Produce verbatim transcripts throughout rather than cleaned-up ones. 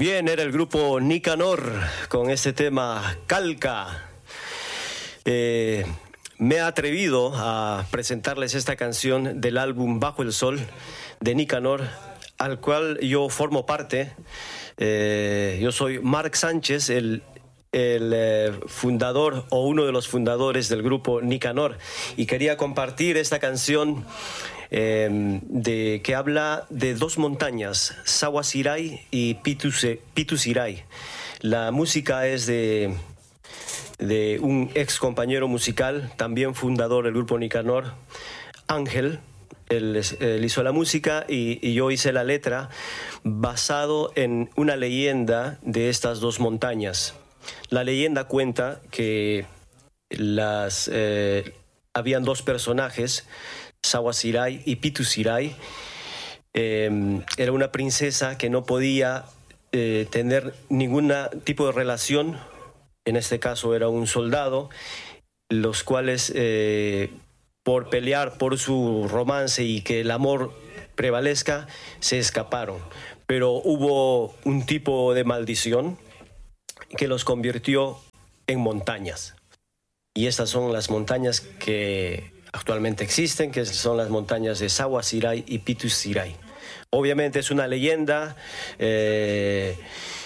Bien, era el grupo Nicanor con este tema Calca. Eh, me he atrevido a presentarles esta canción del álbum Bajo el Sol de Nicanor, al cual yo formo parte. Eh, yo soy Marc Sánchez, el, el eh, fundador o uno de los fundadores del grupo Nicanor, y quería compartir esta canción eh, de, que habla de dos montañas, Sawasirai y Pituse, Pitusirai. La música es de, de un ex compañero musical, también fundador del grupo Nicanor, Ángel. Él, él hizo la música y, y yo hice la letra basado en una leyenda de estas dos montañas. La leyenda cuenta que las, eh, habían dos personajes, Sawasirai y Pitusirai. Eh, era una princesa que no podía eh, tener ningún tipo de relación, en este caso era un soldado, los cuales eh, por pelear por su romance y que el amor prevalezca, se escaparon. Pero hubo un tipo de maldición que los convirtió en montañas. Y estas son las montañas que actualmente existen, que son las montañas de Sawasirai y Pitusirai. Obviamente es una leyenda, eh,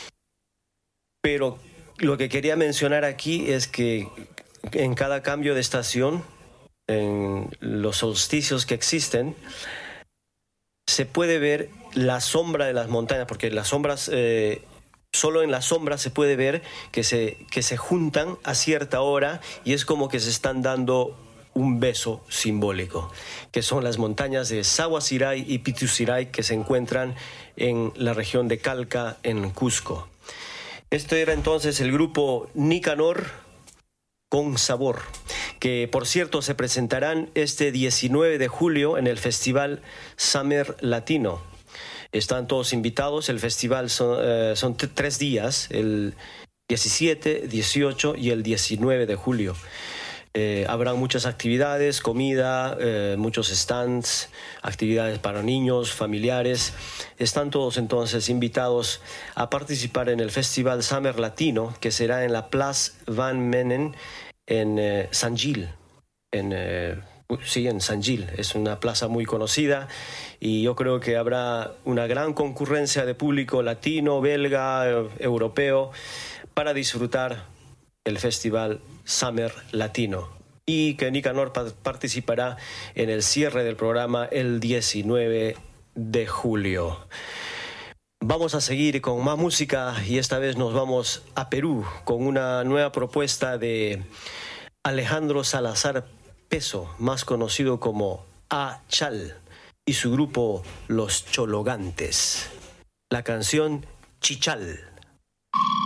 pero lo que quería mencionar aquí es que en cada cambio de estación, en los solsticios que existen, se puede ver la sombra de las montañas, porque las sombras, eh, solo en las sombras se puede ver que se, que se juntan a cierta hora y es como que se están dando un beso simbólico, que son las montañas de Sawasirai y Pitusirai que se encuentran en la región de Calca, en Cusco. Este era entonces el grupo Nicanor con Sabor, que por cierto se presentarán este diecinueve de julio en el Festival Summer Latino. Están todos invitados. El festival son, eh, son tres días, el diecisiete, dieciocho y el diecinueve de julio. Eh, habrá muchas actividades, comida, eh, muchos stands, actividades para niños, familiares. Están todos entonces invitados a participar en el Festival Summer Latino, que será en la Place Van Menen en eh, San Gil. En, eh, sí, en San Gil. Es una plaza muy conocida y yo creo que habrá una gran concurrencia de público latino, belga, eh, europeo, para disfrutar el Festival Summer Latino, y que Nicanor participará en el cierre del programa el diecinueve de julio. Vamos a seguir con más música y esta vez nos vamos a Perú con una nueva propuesta de Alejandro Salazar Peso, más conocido como A Chal, y su grupo Los Chologantes. La canción Chichal.